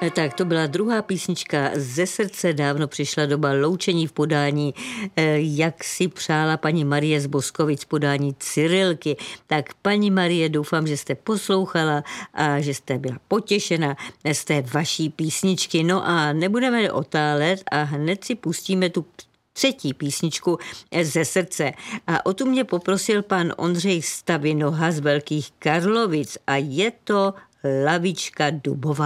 Tak to byla druhá písnička Ze srdce. Dávno přišla doba loučení v podání, jak si přála paní Marie z Boskovic, podání Cyrilky. Tak paní Marie, doufám, že jste poslouchala a že jste byla potěšena z té vaší písničky. No a nebudeme otálet a hned si pustíme tu třetí písničku Ze srdce. A o tu mě poprosil pan Ondřej Stavinoha z Velkých Karlovic a je to Lavička dubová.